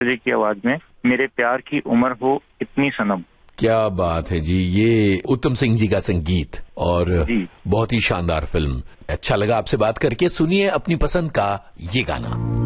जी की आवाज में मेरे प्यार की उम्र हो इतनी सनम। क्या बात है जी, ये उत्तम सिंह जी का संगीत और बहुत ही शानदार फिल्म। अच्छा लगा आपसे बात करके। सुनिए अपनी पसंद का ये गाना।